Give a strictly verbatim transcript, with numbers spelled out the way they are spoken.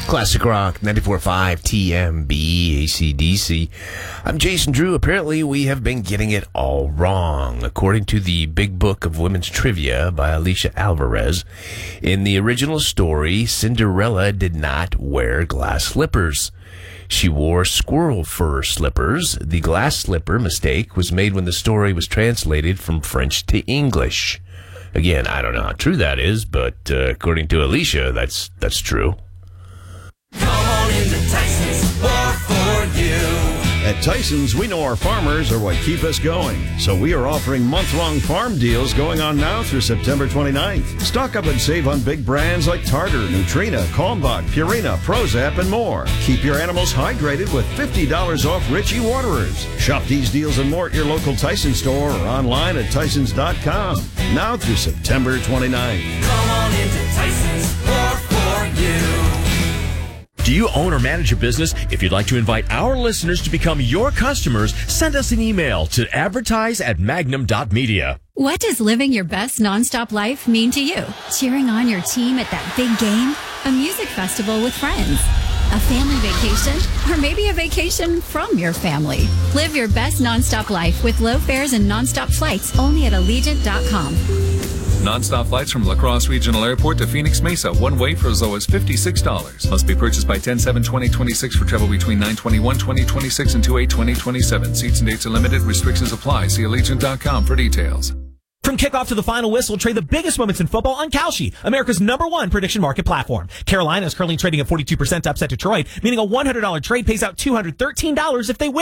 Classic Rock, ninety-four point five T M B, A C D C. I'm Jason Drew. Apparently, we have been getting it all wrong. According to the Big Book of Women's Trivia by Alicia Alvarez, in the original story, Cinderella did not wear glass slippers. She wore squirrel fur slippers. The glass slipper mistake was made when the story was translated from French to English. Again, I don't know how true that is, but uh, according to Alicia, that's that's true. Come on into Tyson's, more for you. At Tyson's, we know our farmers are what keep us going. So we are offering month-long farm deals going on now through September twenty-ninth. Stock up and save on big brands like Tartar, Nutrina, Kalmbach, Purina, Prozap, and more. Keep your animals hydrated with fifty dollars off Ritchie Waterers. Shop these deals and more at your local Tyson store or online at Tysons dot com. Now through September twenty-ninth. Come on into Tyson's, more for you. Do you own or manage a business? If you'd like to invite our listeners to become your customers, send us an email to advertise at magnum dot media. What does living your best nonstop life mean to you? Cheering on your team at that big game? A music festival with friends? A family vacation? Or maybe a vacation from your family? Live your best nonstop life with low fares and nonstop flights only at allegiant dot com. Non-stop flights from La Crosse Regional Airport to Phoenix Mesa, one way for as low as fifty-six dollars. Must be purchased by ten seven twenty twenty-six for travel between nine twenty-one twenty twenty-six and two eight twenty twenty-seven. Seats and dates are limited. Restrictions apply. See allegiant dot com for details. From kickoff to the final whistle, trade the biggest moments in football on Kalshi, America's number one prediction market platform. Carolina is currently trading at forty-two percent to upset Detroit, meaning a one hundred dollars trade pays out two hundred thirteen dollars if they win.